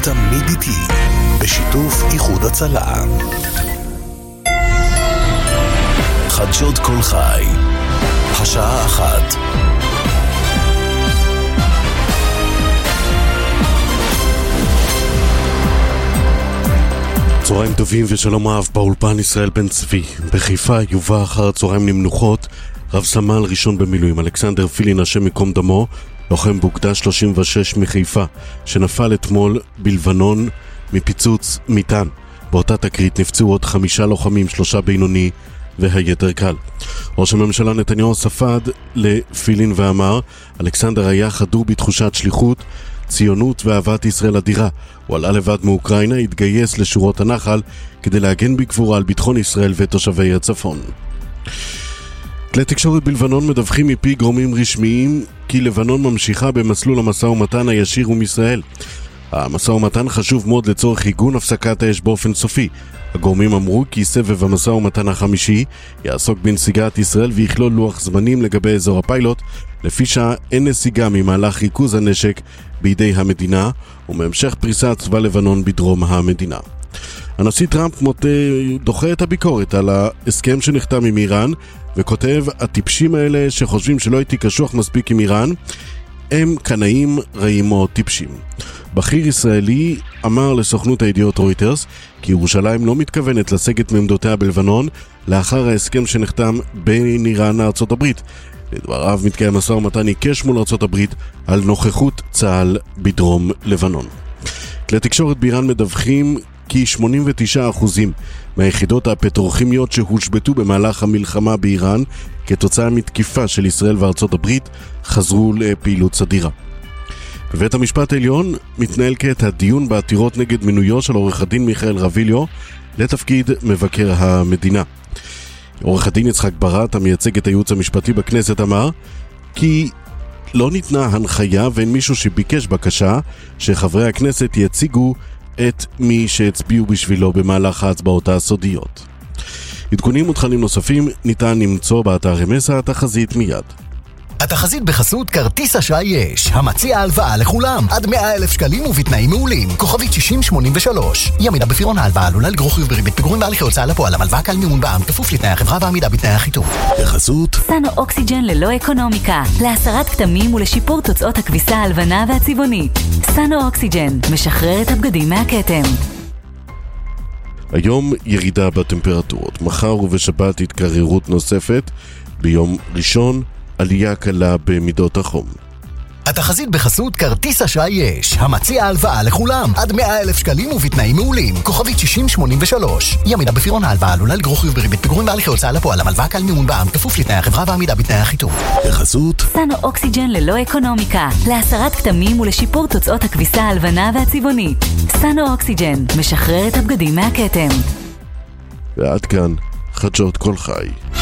תמיד איתי, בשיתוף איחוד הצלה. חדשות כל חי, השעה 1. צהריים טובים ושלום רב באולפן ישראל בן צבי. בחיפה יובא אחר הצהריים למנוחות רב סמל ראשון במילואים אלכסנדר פילין, השם מקום דמו, לוחם באוגדה 36 מחיפה, שנפל אתמול בלבנון מפיצוץ מטען. באותה תקרית נפצעו עוד 5 לוחמים, 3 בינוני והיתר קל. ראש הממשלה נתניהו ספד לפילין ואמר, אלכסנדר היה חדור בתחושת שליחות, ציונות ואהבת ישראל אדירה. הוא עלה לבד מאוקראינה, התגייס לשורות הנחל כדי להגן בגבורה על ביטחון ישראל ותושבי הצפון. כלי תקשורת בלבנון מדווחים מפי גורמים רשמיים כי לבנון ממשיכה במסלול המשא ומתן הישיר עם ישראל. המשא ומתן חשוב מאוד לצורך עיגון הפסקת האש באופן סופי. הגורמים אמרו כי סבב המשא ומתן החמישי יעסוק בנסיגת ישראל ויכלול לוח זמנים לגבי אזור הפיילוט, לפי שאין נסיגה ממהלך ריכוז הנשק בידי המדינה ומהמשך פריסת צבא לבנון בדרום המדינה. הנשיא טראמפ דוחה את הביקורת על ההסכם שנחתם עם איראן וכותב, הטיפשים האלה שחושבים שלא הייתי קשוח מספיק עם איראן הם קנאים רעים או טיפשים. בכיר ישראלי אמר לסוכנות הידיעות רויטרס כי ירושלים לא מתכוונת לסגת מעמדותיה בלבנון לאחר ההסכם שנחתם בין איראן לארצות הברית. לדבריו מתקיים משא ומתן עיקש מול ארצות הברית על נוכחות צה"ל בדרום לבנון. כלי תקשורת באיראן מדווחים כי 89% מהיחידות הפטרוכימיות שהושבתו במהלך המלחמה באיראן כתוצאה מתקיפה של ישראל וארצות הברית חזרו לפעילות סדירה. בבית המשפט העליון מתנהל כעת הדיון בעתירות נגד מינויו של עורך הדין מיכאל רביליו לתפקיד מבקר המדינה. עורך הדין יצחק ברט, המייצג את הייעוץ המשפטי בכנסת, אמר כי לא ניתנה הנחיה ואין מישהו שביקש בקשה שחברי הכנסת יציגו את מי שהצביעו בשבילו במהלך ההצבעות הסודיות. עדכונים ותכנים נוספים ניתן למצוא באתר רמסה. התחזית מיד. התחזית בחסות כרטיס אשראי יש, המציע הלוואה לכולם עד 100,000 שקלים ובתנאים מעולים. כוכבית 6083. ימידה בפירעון ההלוואה עלולה לגרור חיוב בריבית פיגורים בהליכי הוצאה לפועל. המלוואה קל מימון בע"מ כפוף לתנאי החברה ועמידה בתנאי החיתום. בחסות סנו אוקסיג'ן ללא אקונומיקה, להסרת כתמים ולשיפור תוצאות הכביסה הלבנה והצבעונית. סנו אוקסיג'ן משחרר את הבגדים מהכתם. היום ירידה בטמפרטורות, מחר ובשבת התקררות נוספת, ביום ראשון עלייה קלה במידות החום. התחזית בחסות כרטיס אשראי יש, המציע הלוואה לכולם עד 100,000 שקלים ובתנאים מעולים. כוכבית 6083. ימידה בפירעון ההלוואה עלולה לגרור חיוב בריבית פיגורים בהליכי הוצאה לפועל. המלוואה קל מימון בע"מ כפוף לתנאי החברה ועמידה בתנאי החיתום. בחסות סנו אוקסיג'ן ללא אקונומיקה, להסרת כתמים ולשיפור תוצאות הכביסה הלבנה והצבעונית. סנו אוקסיג'ן משחרר את הבגדים מהכתם. ועד כאן חדשות כל חי.